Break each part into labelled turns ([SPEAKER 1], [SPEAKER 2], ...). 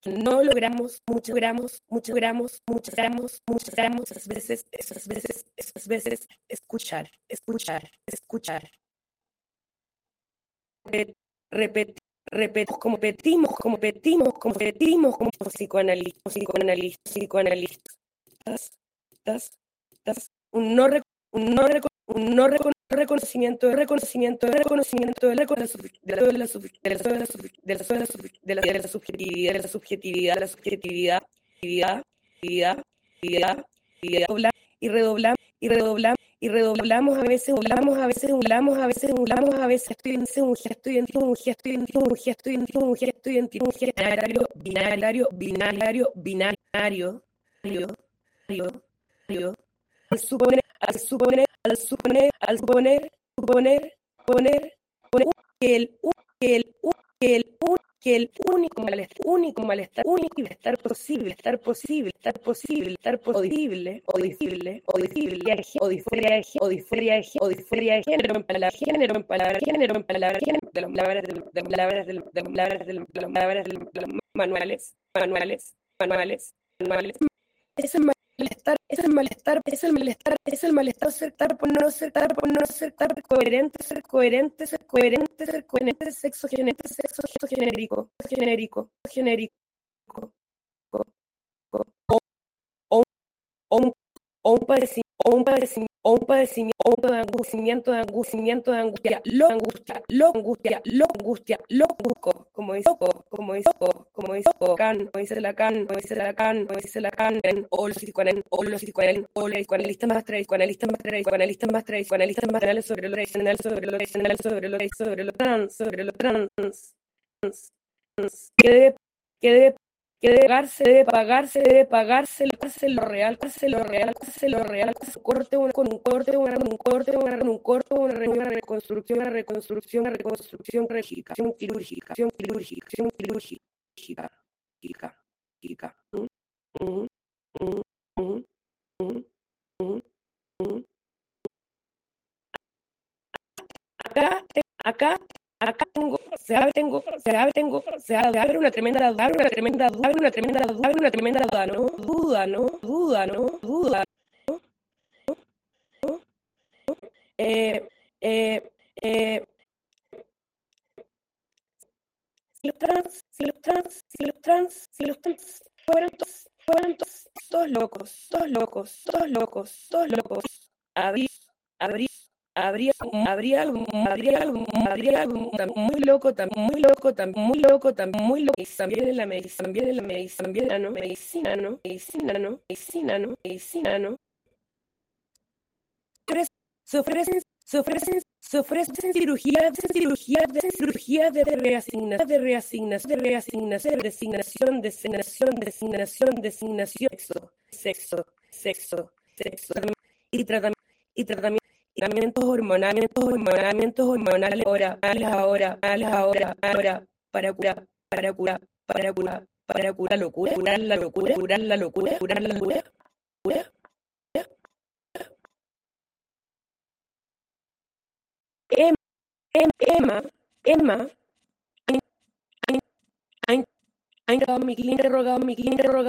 [SPEAKER 1] no logramos, muchos gramos, esas veces, escuchar, repetir, como psicoanalistas, un no, reconocimiento de la subjetividad, y redoblamos a veces, estoy en un gesto binario, al suponer que el único malestar posible, género en palabras, de los manuales, es el malestar, por no ser coherente, sexo genérico, o un padecimiento de angustia, lo busco, como dice Lacan, o los psicoanalistas más tradicionales sobre lo trans, que debe pagarse lo real, una reconstrucción quirúrgica. Acá tengo una tremenda duda, si los trans fueran todos locos, habría algo muy loco, y también en la medicina, ¿no? Se ofrecen cirugías de reasignación, sexo, y tratamientos hormonales ahora para curar la locura. Emma, ha interrogado mi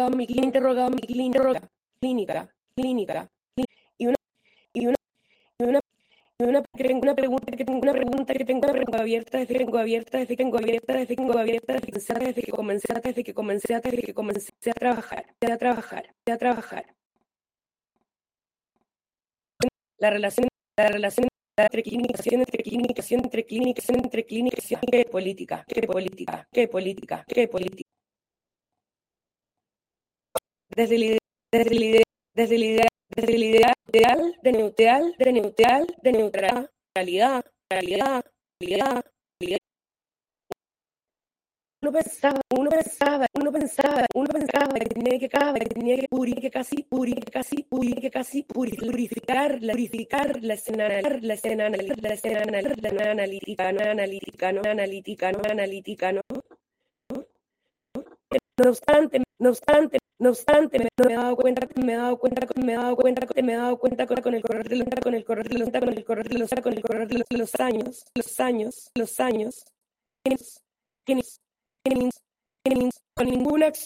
[SPEAKER 1] clínica, y una pregunta que tengo abierta desde que comencé a trabajar. La relación entre clínica y política. Desde la idea de neutralidad. Uno pensaba que tenía que purificar la escena analítica, ¿no? No obstante, me he dado cuenta con el correr de los años, con ninguna acción